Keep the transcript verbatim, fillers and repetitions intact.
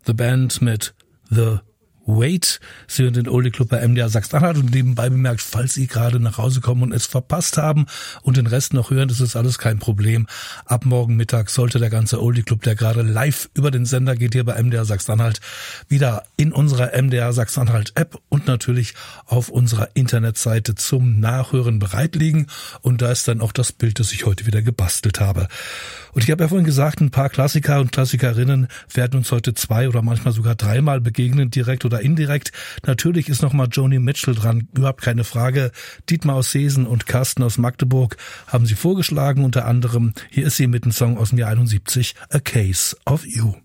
The Band mit The Wait. Sie hören den Oldie Club bei M D R Sachsen-Anhalt und nebenbei bemerkt, falls Sie gerade nach Hause kommen und es verpasst haben und den Rest noch hören, das ist alles kein Problem. Ab morgen Mittag sollte der ganze Oldie Club, der gerade live über den Sender geht, hier bei M D R Sachsen-Anhalt, wieder in unserer M D R Sachsen-Anhalt App und natürlich auf unserer Internetseite zum Nachhören bereit liegen. Und da ist dann auch das Bild, das ich heute wieder gebastelt habe. Und ich habe ja vorhin gesagt, ein paar Klassiker und Klassikerinnen werden uns heute zwei oder manchmal sogar dreimal begegnen, direkt oder indirekt. Natürlich ist nochmal Joni Mitchell dran, überhaupt keine Frage. Dietmar aus Seesen und Carsten aus Magdeburg haben sie vorgeschlagen, unter anderem. Hier ist sie mit einem Song aus dem Jahr einundsiebzig, A Case of You.